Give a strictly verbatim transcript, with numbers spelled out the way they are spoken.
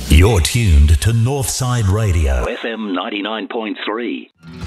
You're tuned to Northside Radio, F M ninety-nine point three.